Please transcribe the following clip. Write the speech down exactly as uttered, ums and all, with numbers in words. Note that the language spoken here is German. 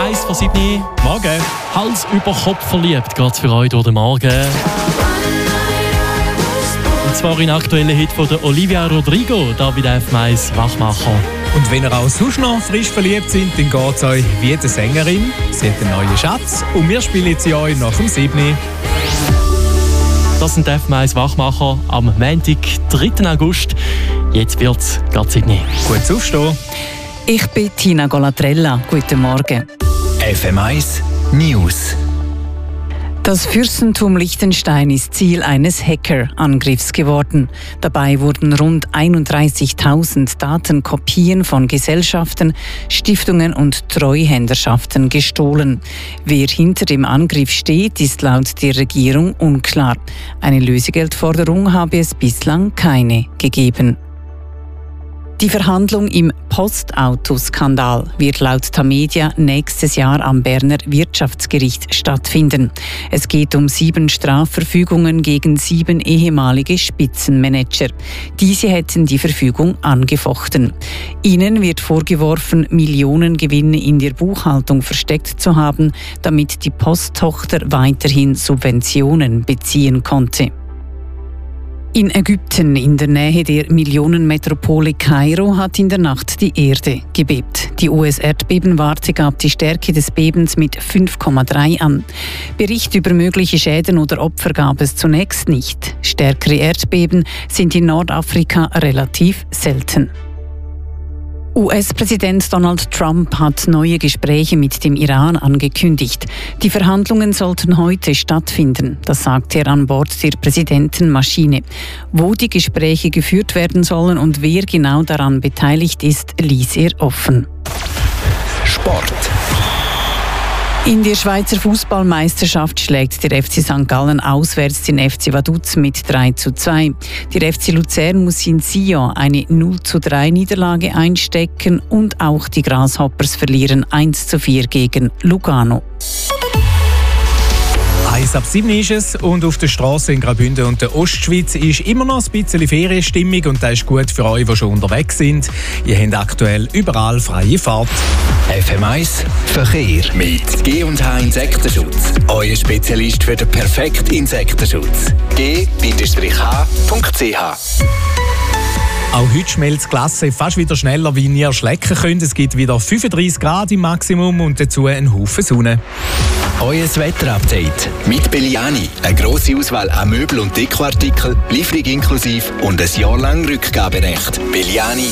eins von sieben. Morgen. Hals über Kopf verliebt geht's für euch durch den Morgen. Und zwar in aktuellen Hit von der Olivia Rodrigo, da bei der F eins Wachmacher. Und wenn ihr auch sonst noch frisch verliebt sind, dann geht es euch wie die Sängerin. Sie hat einen neuen Schatz und wir spielen sie euch nach dem sieben. Das sind die F eins Wachmacher am Montag, dritten August. Jetzt wird's gerade sieben. Gut aufstehen. Ich bin Tina Golatrella. Guten Morgen. F eins News. Das Fürstentum Liechtenstein ist Ziel eines Hackerangriffs geworden. Dabei wurden rund einunddreißigtausend Datenkopien von Gesellschaften, Stiftungen und Treuhänderschaften gestohlen. Wer hinter dem Angriff steht, ist laut der Regierung unklar. Eine Lösegeldforderung habe es bislang keine gegeben. Die Verhandlung im Postautoskandal wird laut Tamedia nächstes Jahr am Berner Wirtschaftsgericht stattfinden. Es geht um sieben Strafverfügungen gegen sieben ehemalige Spitzenmanager. Diese hätten die Verfügung angefochten. Ihnen wird vorgeworfen, Millionengewinne in der Buchhaltung versteckt zu haben, damit die Posttochter weiterhin Subventionen beziehen konnte. In Ägypten, in der Nähe der Millionenmetropole Kairo, hat in der Nacht die Erde gebebt. Die U S-Erdbebenwarte gab die Stärke des Bebens mit fünf Komma drei an. Bericht über mögliche Schäden oder Opfer gab es zunächst nicht. Stärkere Erdbeben sind in Nordafrika relativ selten. U S-Präsident Donald Trump hat neue Gespräche mit dem Iran angekündigt. Die Verhandlungen sollten heute stattfinden, das sagt er an Bord der Präsidentenmaschine. Wo die Gespräche geführt werden sollen und wer genau daran beteiligt ist, ließ er offen. Sport. In der Schweizer Fußballmeisterschaft schlägt der F C Sankt Gallen auswärts den F C Vaduz mit drei zu zwei. Der F C Luzern muss in Sion eine null zu drei Niederlage einstecken und auch die Grasshoppers verlieren eins zu vier gegen Lugano. eins ab sieben ist es und auf der Straße in Graubünden und der Ostschweiz ist immer noch ein bisschen Ferienstimmung und das ist gut für euch, die schon unterwegs sind. Ihr habt aktuell überall freie Fahrt. F eins Verkehr mit G und H Insektenschutz. Euer Spezialist für den perfekten Insektenschutz. G H Punkt C H. Auch heute schmelzt die Glasse fast wieder schneller, wie ihr schlecken könnt. Es gibt wieder fünfunddreißig Grad im Maximum und dazu einen Haufen Sonne. Euer Wetterupdate mit Belliani. Eine grosse Auswahl an Möbel- und Dekoartikeln, Lieferung inklusive und ein Jahr lang Rückgaberecht. Belliani